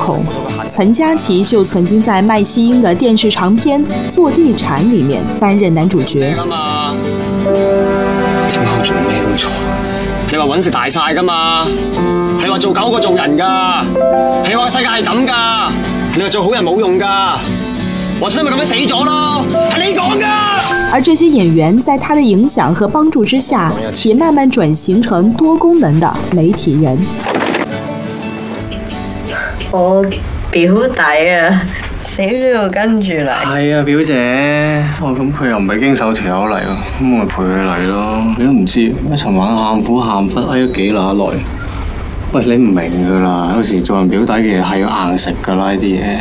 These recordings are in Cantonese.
孔，岑嘉琪就曾經在麥希英的電視長片《做地產》裡面擔任男主角。 點解我做咩都錯？你話搵食大晒㗎嘛？你話做狗過做人㗎？你話世界係咁㗎？你話做好人冇用㗎？我真係咪咁樣死咗咯？係你講㗎！ 而這些演員在他的影響和幫助之下，也慢慢轉型成多功能的媒體人。 我表弟啊，死都要跟住嚟。 係啊，表姐，咁佢又唔係經手條友嚟喎，咁我咪陪佢嚟咯。你都唔知，一尋晚喊苦喊忽，咗幾乸耐。喂，你唔明㗎啦，有時做人表弟嘅嘢係要硬食㗎啦，呢啲嘢。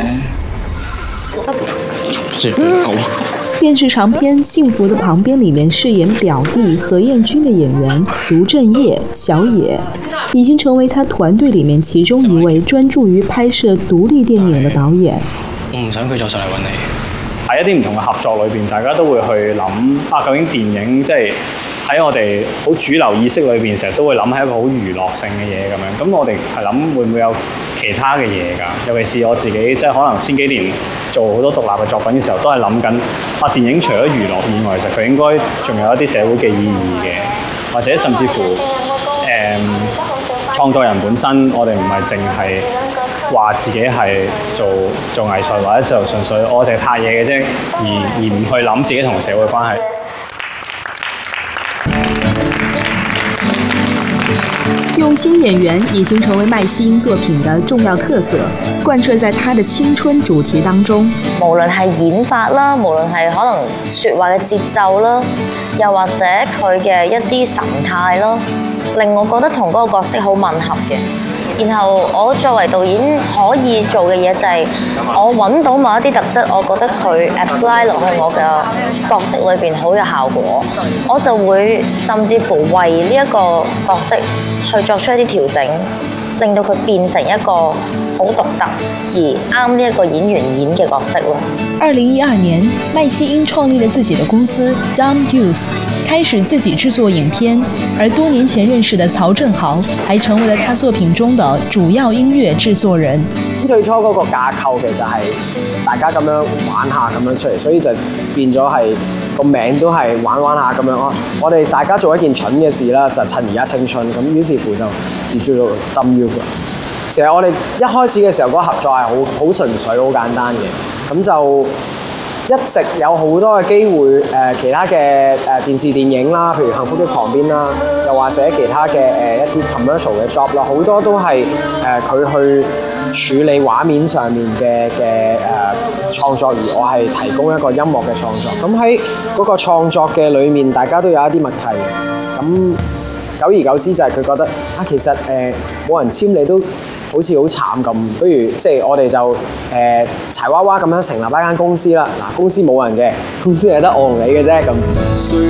電視長片《幸福的旁邊》裡面飾演表弟何燕君的演員盧正業、小野，已經成為他團隊裡面其中一位專注於拍攝獨立電影的導演。 我唔想佢再上嚟揾你。 喺一啲唔同嘅合作裏邊，大家都會去諗究竟電影即係喺我哋好主流意識裏邊，成日都會諗係一個好娛樂性嘅嘢咁樣。咁我哋係諗會唔會有其他嘅嘢㗎？尤其是我自己，即係可能先幾年做好多獨立嘅作品嘅時候，都係諗緊電影除咗娛樂以外，其實佢應該仲有一啲社會嘅意義嘅，或者甚至乎創作人本身，我哋唔係淨係話自己係做藝術，或者就純粹我哋拍嘢嘅啫，而唔去諗自己同社會關係。 用心演員已經成為麥希英作品的重要特色，貫徹在他的青春主題當中。 無論係演法啦，無論係可能說話嘅節奏啦，又或者佢嘅一啲神態咯，令我覺得同嗰個角色好吻合嘅。然後我作為導演可以做嘅嘢就係我揾到某一啲特質，我覺得佢 apply 落去我嘅角色裏邊好有效果，我就會甚至乎為呢一個角色去作出一啲調整，令到佢變成一個好獨特而啱呢一個演員演嘅角色咯。 2012年，麥希英創立了自己的公司 Dumb Youth， 開始自己製作影片，而多年前認識的曹正豪還成為了他作品中的主要音樂製作人。 最初嗰個架構其實係大家咁樣玩下咁樣出嚟，所以就變咗係個名都係玩下咁樣咯。我哋大家做一件蠢嘅事啦，就趁而家青春咁，於是乎就叫做 Dumb Youth。其實我哋一開始嘅時候嗰個合作係好純粹、好簡單嘅，咁就一直有好多嘅機會其他嘅電視電影啦，譬如《幸福的旁邊》啦，又或者其他嘅一啲 commercial 嘅 job 啦，好多都係佢去處理畫面上面嘅創作，而我係提供一個音樂嘅創作。咁喺嗰個創作嘅裏面，大家都有一啲默契。咁久而久之就係佢覺得其實冇人簽你都好似好慘咁，不如即係我哋就柴娃娃咁樣成立一間公司啦。嗱，公司冇人嘅，公司係得我同你嘅啫咁。